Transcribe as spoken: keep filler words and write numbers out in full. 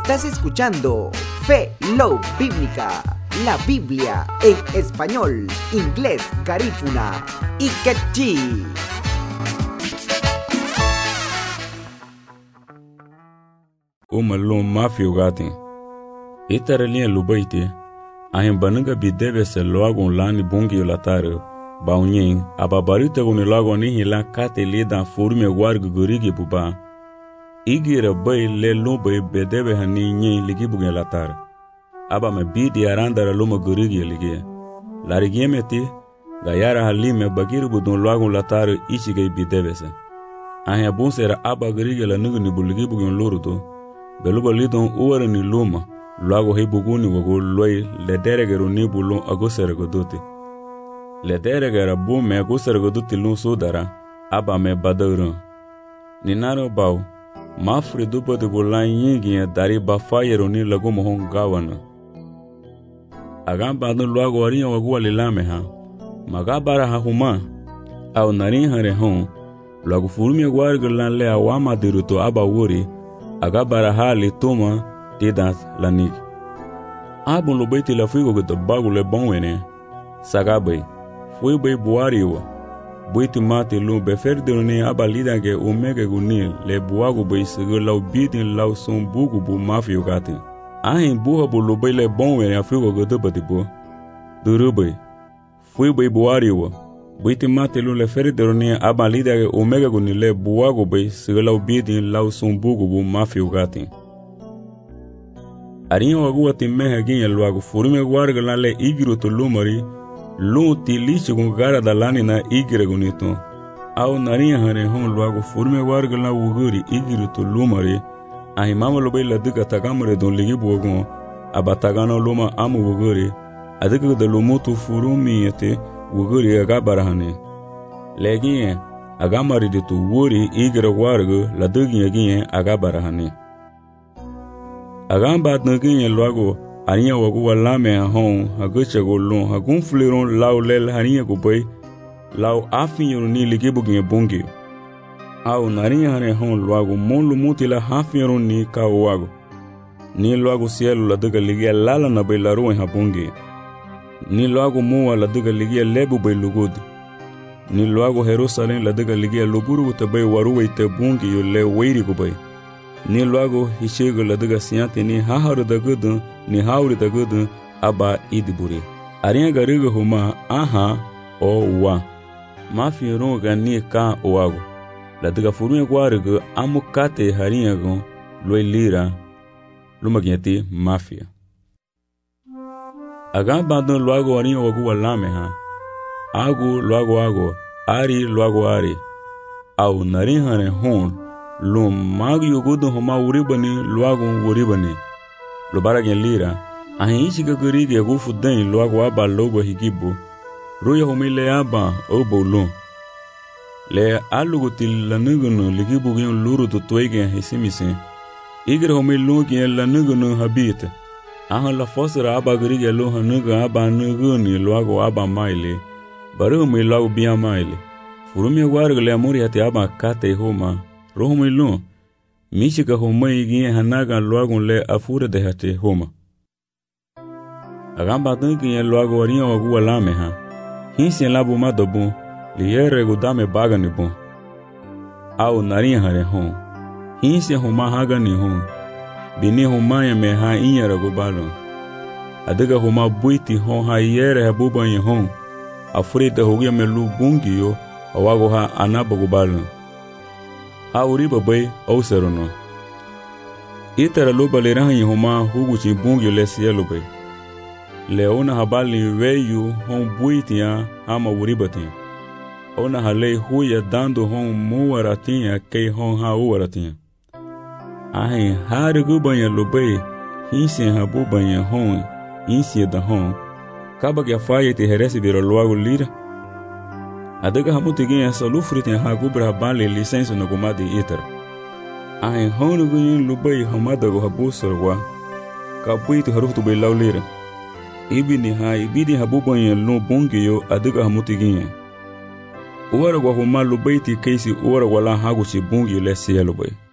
Estás escuchando Fe Love Bíblica, la Biblia en español, inglés, garífuna y quechí. Umalum mafio gati. Itaralien lubaiti, ahin bananga bideve se loagon lani bungi latare, baunyin, ababarita guni loagon nihi la kate lidan furme wargu gurigi buba. Igira bay le lumbai bedeve hani nyi ligi bugen latare. Aba me bidi arandara luma gurigi ligi. Larigiemeti, gayara halime bagiru budun loagon latare ichigay bideve se. Ahin bunsera aba gurigi la nuguni buligi bugen lurudo. Beluba lidon uwara ni luma, luago hebuguni wago loi lederegero ni bulon agosere goduti. Lederegera bu me agosere goduti lun sudara, aba me badauran. Ninaro bau, mafri dupa de bulan yingi dari bafayero ni lago mohon gawana. Agam badun luago arinha wago alilame ha, magabara ha huma, au narin hare hon, luago furumi aguarga le awama diruto aba wuri, agabara hali tuma tidas lanig. Abun lo baiti la figo que bagu le bonwene. Sagabay. Fui bay buariwa. Baiti mate lu befer de ne abalida ke omega gunil le buagu bay sege lau bitin lau son bugu bu mafio gati. Ahin buha bu lo bay le bonwene a figo que de batibo. Durubay. Fui bay buariwa. Baiti mate lu le fer de ne abalida ke omega gunil le buagu bay sege lau bitin lau son bugu bu mafio gati. Arinha wagu ati meha ginha luago furume guarga la le igiro to lumari lu ti lichi gun gara da lani na igire gunito au narinha hane hon luago furume guarga la wuguri igiro to lumari ahi mama lo la duka tagamre don ligi buogon abatagano luma amu wuguri adika de lumutu furumi ete wuguri agabara hane leginha agamari de tu wuri igire guarga la duginha ginha agabara hane. Agam bat nagin luago arinha wagu walame hon hagucha golon hagun fleron lau lel harinha go bay lau afin yoro ni ligi bugin bungi au narinha hane hon luago mon lumuti la hafin yoro ni ka wago ni luago cielo la duga ligi lala na bay la ruin habungi ni luago muwa la duga ligi lebu bay lugudi ni luago Jerusalem la duga ligi luburu te bay waruwe te bungi yo le weiri go bay ni luago hishego la duga siante ni haharu da gudun ni hauri da gudun aba idiburi. Arinha gariga huma aha o wa. Mafi ronga ni ka oago. La duga furunha guariga amukate harinha gon loi lira lumagiati mafia. Agam badun luago arinha wagu walame ha. Agu luago ago. Ari luago ari. Au narinha hon lum mag yugudu homa uribani luago uribani lubara gen lira ahin ichiga gurigi agufu den luago aba logo higibu ruya homile aba obo lum le alugo til lanugunu ligibu gen luru to toegen hesimise igre homile lugen lanugunu habit ahan la fosra aba gurigi lo hanuga aba nuguni luago aba maile baru homile luago bia maile furumi guarga le amori ati aba kate homa rohumai lu michika homai ginha hanaga luagon le afura de hate homa agamba tanki luago arinha wagu walame ha hinsi labu madobu liere gudame bagani bon au narinha hare hon hinsi homa hagani hon bini homa ya me ha inyara gobalo adiga homa buiti hon ha yere habuban hon afurita hogia melu bungiyo awago ha anabo gobalo auri babay au serono itara loba le rahi homa huguchi bungi le cielo bay leona habali weyu hon buitia ama uribati ona hale huya dando hon muwaratinha kei hon ha uwaratinha ahin harigu banya lobay hinsi habu banya hon insi da hon kaba que faye te herese de loago lira adaga hamutigin essa lufritin hagubra bale licença no gomade iter ahin hon gun lobay hamada go habusorwa kabuito harutu bay lawlira ibini ha ibidi habu banya no bongeyo adaga hamutigin Uwara kwa huma lubaiti keisi uwara wala hagu si bungi le siya lubay.